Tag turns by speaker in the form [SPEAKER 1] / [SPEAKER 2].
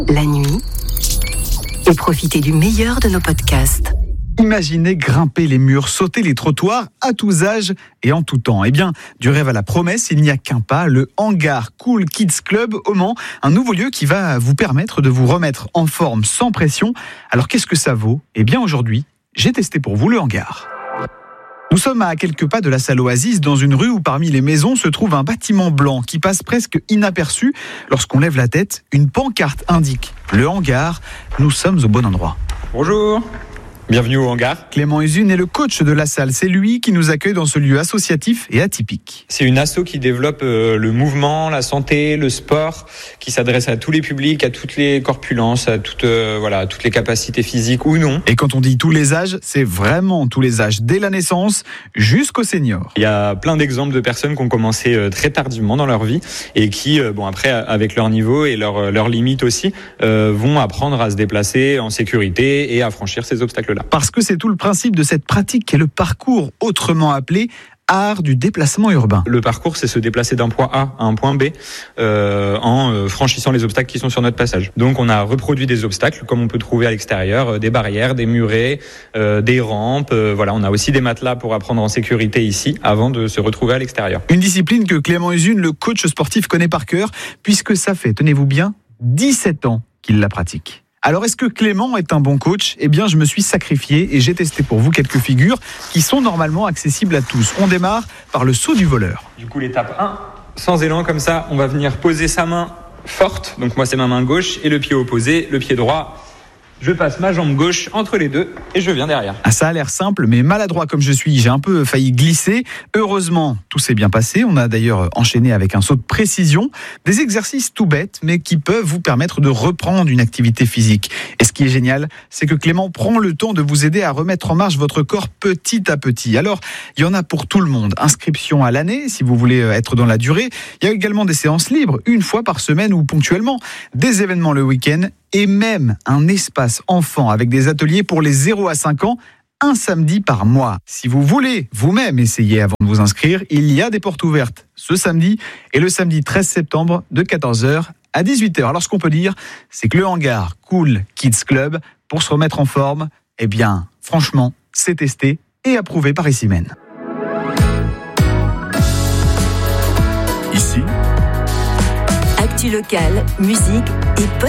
[SPEAKER 1] la nuit et profitez du meilleur de nos podcasts.
[SPEAKER 2] Imaginez grimper les murs, sauter les trottoirs à tous âges et en tout temps. Eh bien, du rêve à la promesse, il n'y a qu'un pas, le Hangar Cool Kids Club au Mans, un nouveau lieu qui va vous permettre de vous remettre en forme sans pression. Alors qu'est-ce que ça vaut ? Eh bien aujourd'hui, j'ai testé pour vous le hangar. Nous sommes à quelques pas de la salle Oasis, dans une rue où parmi les maisons se trouve un bâtiment blanc qui passe presque inaperçu. Lorsqu'on lève la tête, une pancarte indique le hangar. Nous sommes au bon endroit.
[SPEAKER 3] Bonjour, bienvenue au hangar.
[SPEAKER 2] Clément Usune est le coach de la salle. C'est lui qui nous accueille dans ce lieu associatif et atypique.
[SPEAKER 3] C'est une asso qui développe le mouvement, la santé, le sport, qui s'adresse à tous les publics, à toutes les corpulences, à toutes les capacités physiques ou non.
[SPEAKER 2] Et quand on dit tous les âges, c'est vraiment tous les âges, dès la naissance jusqu'aux seniors.
[SPEAKER 3] Il y a plein d'exemples de personnes qui ont commencé très tardivement dans leur vie et qui, après, avec leur niveau et leurs limites aussi, vont apprendre à se déplacer en sécurité et à franchir ces obstacles-là.
[SPEAKER 2] Parce que c'est tout le principe de cette pratique qu'est le parcours, autrement appelé art du déplacement urbain.
[SPEAKER 3] Le parcours, c'est se déplacer d'un point A à un point B en franchissant les obstacles qui sont sur notre passage. Donc on a reproduit des obstacles comme on peut trouver à l'extérieur, des barrières, des murets, des rampes. On a aussi des matelas pour apprendre en sécurité ici avant de se retrouver à l'extérieur.
[SPEAKER 2] Une discipline que Clément Usune, le coach sportif, connaît par cœur puisque ça fait, tenez-vous bien, 17 ans qu'il la pratique. Alors, est-ce que Clément est un bon coach ? Eh bien, je me suis sacrifié et j'ai testé pour vous quelques figures qui sont normalement accessibles à tous. On démarre par le saut du voleur.
[SPEAKER 3] Du coup, l'étape 1, sans élan comme ça, on va venir poser sa main forte. Donc moi, c'est ma main gauche et le pied opposé, le pied droit. Je passe ma jambe gauche entre les deux et je viens derrière.
[SPEAKER 2] Ah, ça a l'air simple, mais maladroit comme je suis, j'ai un peu failli glisser. Heureusement, tout s'est bien passé. On a d'ailleurs enchaîné avec un saut de précision. Des exercices tout bêtes, mais qui peuvent vous permettre de reprendre une activité physique. Et ce qui est génial, c'est que Clément prend le temps de vous aider à remettre en marche votre corps petit à petit. Alors, il y en a pour tout le monde. Inscription à l'année, si vous voulez être dans la durée. Il y a également des séances libres, une fois par semaine ou ponctuellement. Des événements le week-end. Et même un espace enfant avec des ateliers pour les 0 à 5 ans, un samedi par mois. Si vous voulez vous-même essayer avant de vous inscrire, il y a des portes ouvertes ce samedi et le samedi 13 septembre de 14h à 18h. Alors ce qu'on peut dire, c'est que le hangar Cool Kids Club, pour se remettre en forme, eh bien, franchement, c'est testé et approuvé par Issimène.
[SPEAKER 1] Ici, actu locale, musique et